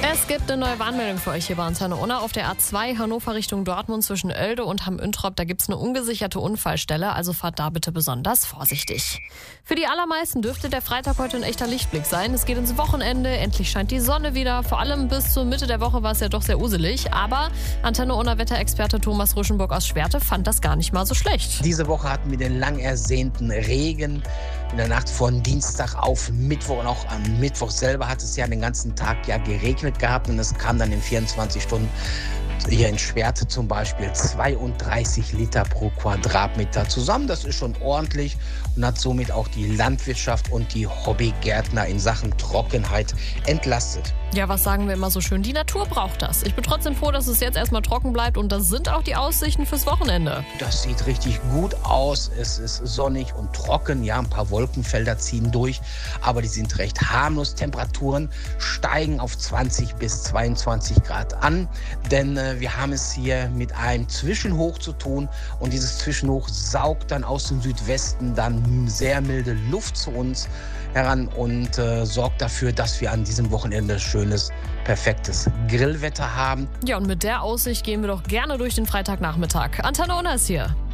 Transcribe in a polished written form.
Es gibt eine neue Warnmeldung für euch hier bei Antenne Unna auf der A2 Hannover Richtung Dortmund zwischen Oelde und Hamm-Üntrop. Da gibt's eine ungesicherte Unfallstelle, also fahrt da bitte besonders vorsichtig. Für die allermeisten dürfte der Freitag heute ein echter Lichtblick sein. Es geht ins Wochenende, endlich scheint die Sonne wieder. Vor allem bis zur Mitte der Woche war es ja doch sehr uselig. Aber Antenne Unna Wetterexperte Thomas Ruschenburg aus Schwerte fand das gar nicht mal so schlecht. Diese Woche hatten wir den lang ersehnten Regen in der Nacht von Dienstag auf Mittwoch. Und auch am Mittwoch selber hat es ja den ganzen Tag geregnet gehabt. Und es kam dann in 24 Stunden hier in Schwerte zum Beispiel 32 Liter pro Quadratmeter zusammen. Das ist schon ordentlich und hat somit auch die Landwirtschaft und die Hobbygärtner in Sachen Trockenheit entlastet. Ja, was sagen wir immer so schön? Die Natur braucht das. Ich bin trotzdem froh, dass es jetzt erstmal trocken bleibt und das sind auch die Aussichten fürs Wochenende. Das sieht richtig gut aus. Es ist sonnig und trocken. Ja, ein paar Wolkenfelder ziehen durch, aber die sind recht harmlos. Temperaturen steigen auf 20 bis 22 Grad an, denn wir haben es hier mit einem Zwischenhoch zu tun und dieses Zwischenhoch saugt dann aus dem Südwesten dann sehr milde Luft zu uns heran und sorgt dafür, dass wir an diesem Wochenende schönes, perfektes Grillwetter haben. Ja, und mit der Aussicht gehen wir doch gerne durch den Freitagnachmittag. Antenne Unna ist hier.